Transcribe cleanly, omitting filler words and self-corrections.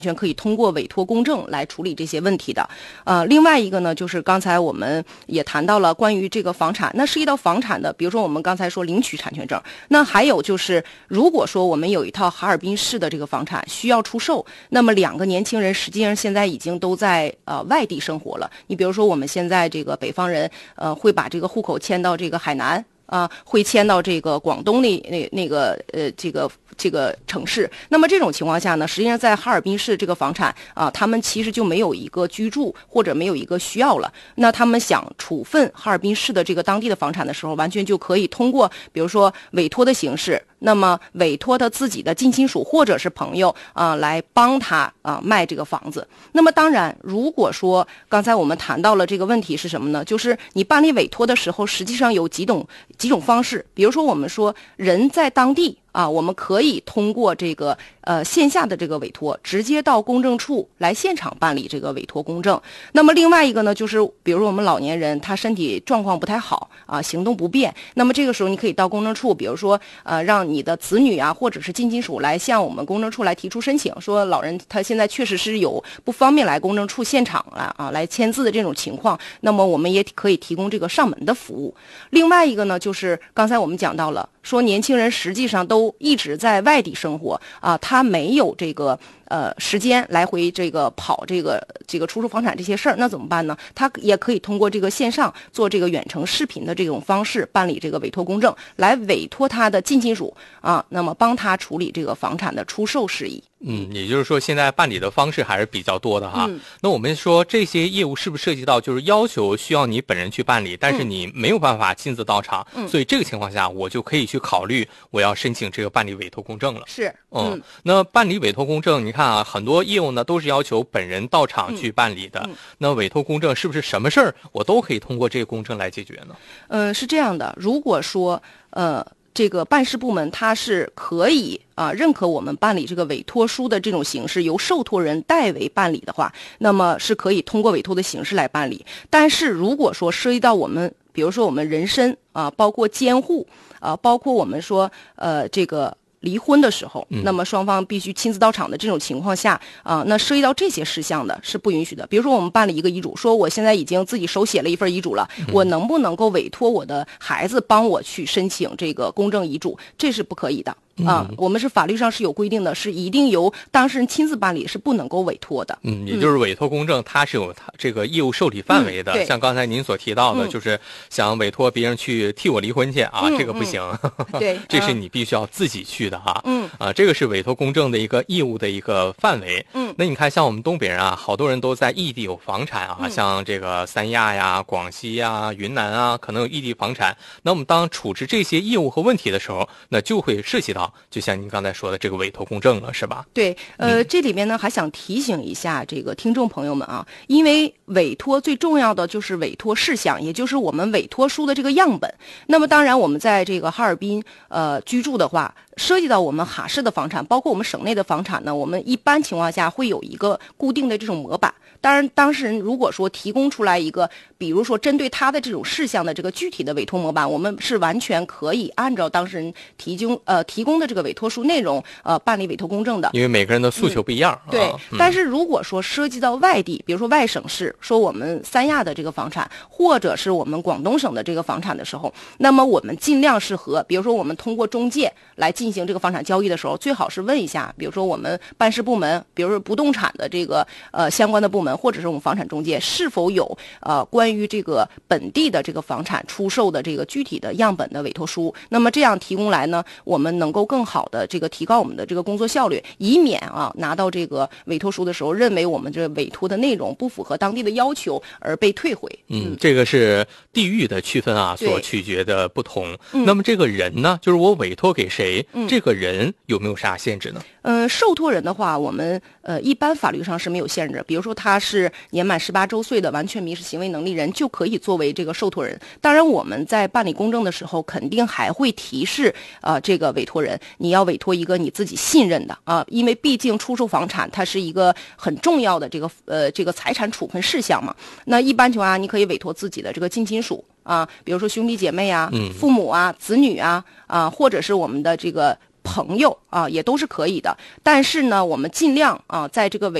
全可以通过委托公证来处理这些问题的。另外一个呢，就是刚才我们也谈到了关于这个房产，那涉及到房产的，比如说我们刚才说领取产权证，那还有就是如果说我们有一套哈尔滨市的这个房产需要出售，那么2个年轻人实际上现在已经都在外地生活了。你比如说我们现在这个北方人会把这个户口迁到这个海南。会迁到这个广东这个城市。那么这种情况下呢，实际上在哈尔滨市这个房产他们其实就没有一个居住或者没有一个需要了。那他们想处分哈尔滨市的这个当地的房产的时候，完全就可以通过比如说委托的形式，那么委托他自己的近亲属或者是朋友来帮他卖这个房子。那么当然，如果说刚才我们谈到了这个问题是什么呢？就是你办理委托的时候，实际上有几种方式。比如说我们说人在当地我们可以通过这个线下的这个委托，直接到公证处来现场办理这个委托公证。那么另外一个呢，就是比如说我们老年人他身体状况不太好行动不便，那么这个时候你可以到公证处，比如说让你的子女或者是近亲属来向我们公证处来提出申请，说老人他现在确实是有不方便来公证处现场来签字的这种情况，那么我们也可以提供这个上门的服务。另外一个呢，就是刚才我们讲到了，说年轻人实际上都一直在外地生活他没有这个时间来回这个跑这个出售房产这些事儿，那怎么办呢？他也可以通过这个线上做这个远程视频的这种方式办理这个委托公证，来委托他的近亲属那么帮他处理这个房产的出售事宜。 也就是说现在办理的方式还是比较多的哈。那我们说这些业务是不是涉及到就是要求需要你本人去办理，但是你没有办法亲自到场，所以这个情况下我就可以去考虑我要申请这个办理委托公证了。 是。 那办理委托公证，你看很多业务呢都是要求本人到场去办理的。那委托公证是不是什么事儿我都可以通过这个公证来解决呢？ 是这样的，如果说这个办事部门它是可以认可我们办理这个委托书的这种形式，由受托人代为办理的话，那么是可以通过委托的形式来办理。但是如果说涉及到我们比如说我们人身包括监护包括我们说这个离婚的时候，那么双方必须亲自到场的这种情况下那涉及到这些事项的是不允许的。比如说我们办了一个遗嘱，说我现在已经自己手写了一份遗嘱了，我能不能够委托我的孩子帮我去申请这个公证遗嘱？这是不可以的。我们是法律上是有规定的，是一定由当事人亲自办理，是不能够委托的。 也就是委托公证它是有它这个业务受理范围的。像刚才您所提到的，就是想委托别人去替我离婚去这个不行。 对， 这是你必须要自己去的这个是委托公证的一个义务的一个范围。那你看像我们东北人好多人都在异地有房产像这个三亚呀、广西呀、云南可能有异地房产。那我们当处置这些业务和问题的时候，那就会涉及到就像您刚才说的这个委托公证了，是吧？ 对，这里面呢还想提醒一下这个听众朋友们因为委托最重要的就是委托事项，也就是我们委托书的这个样本。那么当然我们在这个哈尔滨居住的话，涉及到我们哈市的房产，包括我们省内的房产呢，我们一般情况下会有一个固定的这种模板。当然当事人如果说提供出来一个比如说针对他的这种事项的这个具体的委托模板，我们是完全可以按照当事人提供的这个委托书内容办理委托公证的。 因为每个人的诉求不一样。 对，但是如果说涉及到外地，比如说外省市，说我们三亚的这个房产或者是我们广东省的这个房产的时候，那么我们尽量是和比如说我们通过中介来进行这个房产交易的时候，最好是问一下比如说我们办事部门，比如说不动产的这个相关的部门，或者是我们房产中介是否有关于这个本地的这个房产出售的这个具体的样本的委托书。那么这样提供来呢，我们能够更好的这个提高我们的这个工作效率，以免拿到这个委托书的时候认为我们这委托的内容不符合当地的要求而被退回。 这个是地域的区分所取决的不同。那么这个人呢，就是我委托给谁，这个人有没有啥限制呢？ 受托人的话，我们一般法律上是没有限制。比如说他是年满18周岁的完全民事行为能力人，就可以作为这个受托人。当然我们在办理公证的时候，肯定还会提示这个委托人，你要委托一个你自己信任的因为毕竟出售房产它是一个很重要的这个财产处分事项嘛。那一般情况下，你可以委托自己的这个近亲属比如说兄弟姐妹父母子女或者是我们的这个朋友啊，也都是可以的。但是呢，我们尽量啊，在这个